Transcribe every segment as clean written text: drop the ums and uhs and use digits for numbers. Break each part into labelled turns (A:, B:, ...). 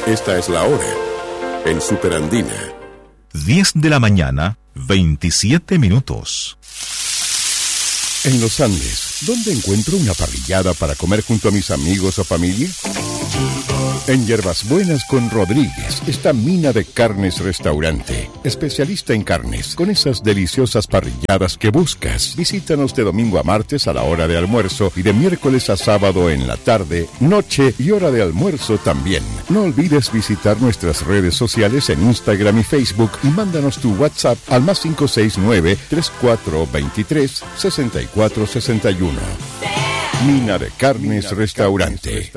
A: Esta es la hora en Superandina.
B: 10 de la mañana, 27 minutos.
A: En los Andes, ¿dónde encuentro una parrillada para comer junto a mis amigos o familia? En Hierbas Buenas con Rodríguez está Mina de Carnes Restaurante, especialista en carnes, con esas deliciosas parrilladas que buscas. Visítanos de domingo a martes a la hora de almuerzo y de miércoles a sábado en la tarde, noche y hora de almuerzo también. No olvides visitar nuestras redes sociales en Instagram y Facebook y mándanos tu WhatsApp al más 569-3423-6461. Mina de Carnes Restaurante.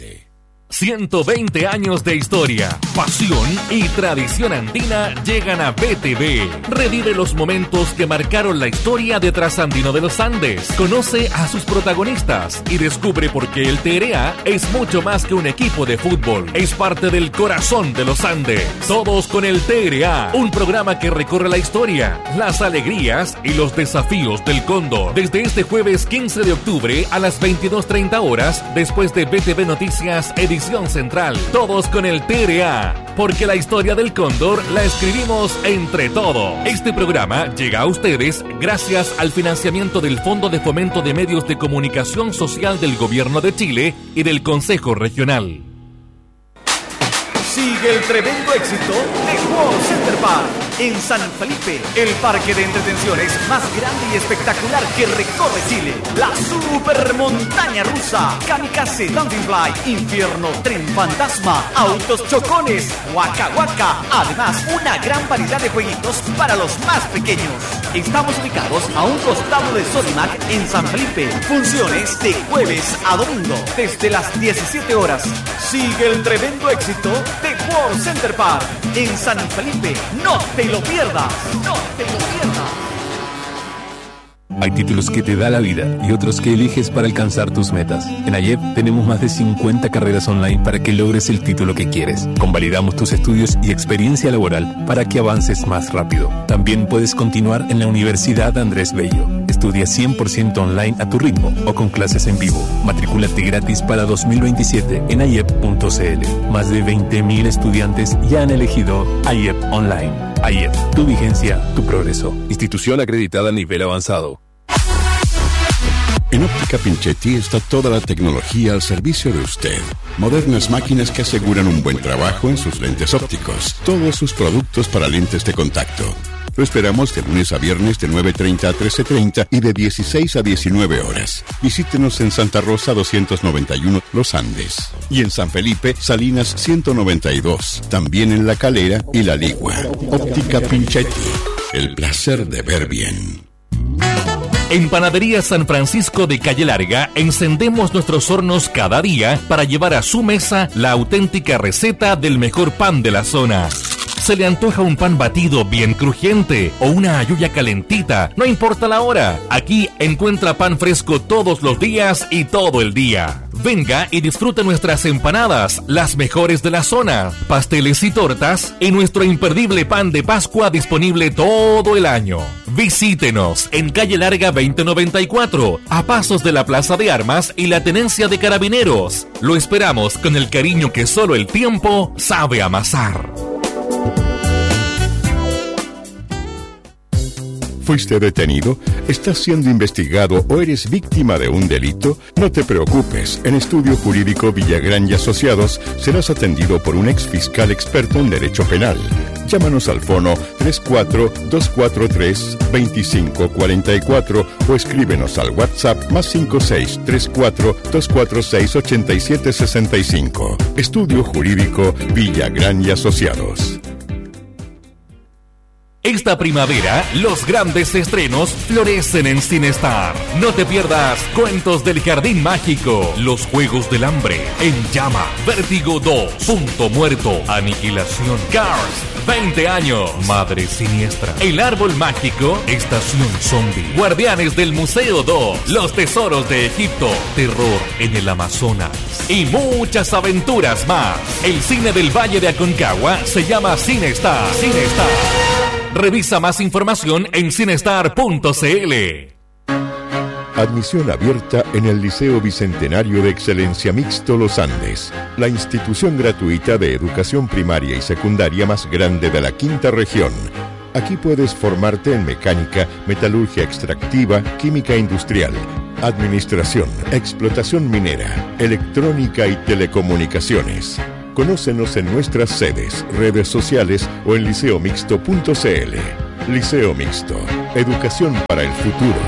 C: 120 años de historia, pasión y tradición andina llegan a BTV. Revive los momentos que marcaron la historia de Trasandino de los Andes. Conoce a sus protagonistas y descubre por qué el TRA es mucho más que un equipo de fútbol. Es parte del corazón de los Andes. Todos con el TRA, un programa que recorre la historia, las alegrías y los desafíos del Cóndor. Desde este jueves 15 de octubre a las 22:30 horas, después de BTV Noticias, edición central. Todos con el TRA, porque la historia del Cóndor la escribimos entre todos. Este programa llega a ustedes gracias al financiamiento del Fondo de Fomento de Medios de Comunicación Social del Gobierno de Chile y del Consejo Regional.
D: Sigue el tremendo éxito de World Center Park en San Felipe, el parque de entretenciones más grande y espectacular que recorre Chile. La super montaña rusa, Kamikaze, Dancing Fly, Infierno, Tren Fantasma, Autos Chocones, Waka Waka. Además, una gran variedad de jueguitos para los más pequeños. Estamos ubicados a un costado de Sodimac en San Felipe. Funciones de jueves a domingo desde las 17 horas. Sigue el tremendo éxito de World Center Park en San Felipe. No te lo pierdas, no te lo pierdas.
E: Hay títulos que te da la vida y otros que eliges para alcanzar tus metas. En AYEP tenemos más de 50 carreras online para que logres el título que quieres. Convalidamos tus estudios y experiencia laboral para que avances más rápido. También puedes continuar en la Universidad Andrés Bello. Estudia 100% online a tu ritmo o con clases en vivo. Matricúlate gratis para 2027 en ayep.cl. Más de 20.000 estudiantes ya han elegido AYEP Online. AYEP, tu vigencia, tu progreso. Institución acreditada a nivel avanzado.
A: En Óptica Pinchetti está toda la tecnología al servicio de usted. Modernas máquinas que aseguran un buen trabajo en sus lentes ópticos. Todos sus productos para lentes de contacto. Lo esperamos de lunes a viernes de 9:30 a 13:30 y de 16 a 19 horas. Visítenos en Santa Rosa 291 Los Andes. Y en San Felipe, Salinas 192. También en La Calera y La Ligua. Óptica Pinchetti. El placer de ver bien.
C: En Panadería San Francisco de Calle Larga, encendemos nuestros hornos cada día para llevar a su mesa la auténtica receta del mejor pan de la zona. ¿Se le antoja un pan batido bien crujiente o una hallilla calentita? No importa la hora. Aquí encuentra pan fresco todos los días y todo el día. Venga y disfrute nuestras empanadas, las mejores de la zona, pasteles y tortas y nuestro imperdible pan de Pascua disponible todo el año. Visítenos en Calle Larga 2094, a pasos de la Plaza de Armas y la Tenencia de Carabineros. Lo esperamos con el cariño que solo el tiempo sabe amasar.
A: ¿Fuiste detenido? ¿Estás siendo investigado o eres víctima de un delito? No te preocupes. En Estudio Jurídico Villagrán y Asociados serás atendido por un exfiscal experto en Derecho Penal. Llámanos al fono 34-243-2544 o escríbenos al WhatsApp más 5634-246-8765. Estudio Jurídico Villagrán y Asociados.
C: Esta primavera, los grandes estrenos florecen en Cinestar. No te pierdas Cuentos del Jardín Mágico, Los Juegos del Hambre, En Llama, Vértigo 2, Punto Muerto, Aniquilación, Cars, 20 años, Madre Siniestra, El Árbol Mágico, Estación Zombie, Guardianes del Museo 2, Los Tesoros de Egipto, Terror en el Amazonas y muchas aventuras más. El cine del Valle de Aconcagua se llama Cinestar. Revisa más información en cinestar.cl.
A: Admisión abierta en el Liceo Bicentenario de Excelencia Mixto Los Andes, la institución gratuita de educación primaria y secundaria más grande de la quinta región. Aquí puedes formarte en mecánica, metalurgia extractiva, química industrial, administración, explotación minera, electrónica y telecomunicaciones. Conócenos en nuestras sedes, redes sociales o en liceomixto.cl. Liceo Mixto, educación para el futuro.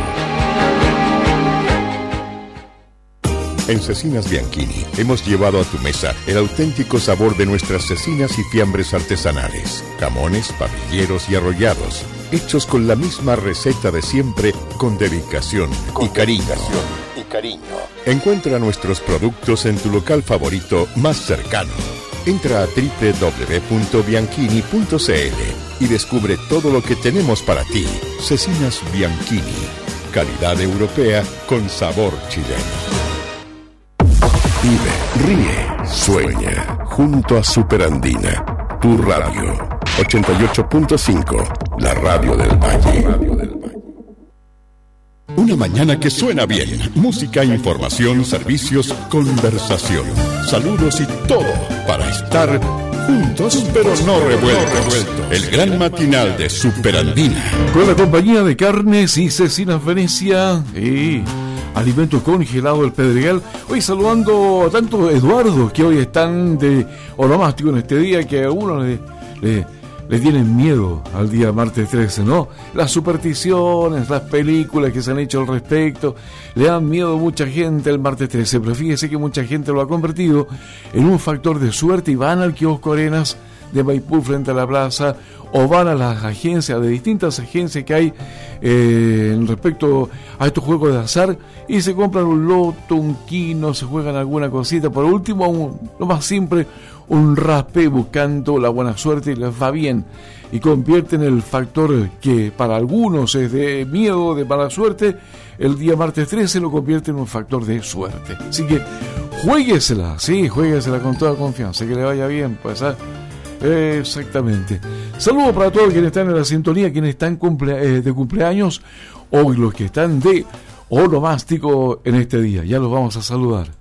A: En Cecinas Bianchini hemos llevado a tu mesa el auténtico sabor de nuestras cecinas y fiambres artesanales, jamones, papilleros y arrollados, hechos con la misma receta de siempre, con dedicación y cariño. Encuentra nuestros productos en tu local favorito más cercano. Entra a www.bianchini.cl y descubre todo lo que tenemos para ti. Cecinas Bianchini, calidad europea con sabor chileno. Vive, ríe, sueña, junto a Superandina, tu radio, 88.5, la radio del Valle. Una mañana que suena bien, música, información, servicios, conversación, saludos y todo para estar juntos pero no revueltos. El gran matinal de Superandina.
F: Con la compañía de Carnes y Cecinas Venecia y Alimentos Congelados del Pedregal. Hoy saludando a tanto Eduardo que hoy están de onomástico en este día, que a uno le tienen miedo al día martes 13, ¿no? Las supersticiones, las películas que se han hecho al respecto, le dan miedo a mucha gente el martes 13, pero fíjese que mucha gente lo ha convertido en un factor de suerte y van al kiosco Arenas de Maipú frente a la plaza, o van a las agencias, de distintas agencias que hay respecto a estos juegos de azar, y se compran un loto, un quino, se juegan alguna cosita, por último, lo más simple, un raspe, buscando la buena suerte, y les va bien, y convierten el factor que para algunos es de miedo, de mala suerte, el día martes 13 lo convierte en un factor de suerte. Así que juéguesela, sí, juéguesela con toda confianza, que le vaya bien, pues, exactamente. Saludos para todos quienes están en la sintonía, quienes están de cumpleaños, o los que están de onomástico en este día. Ya los vamos a saludar.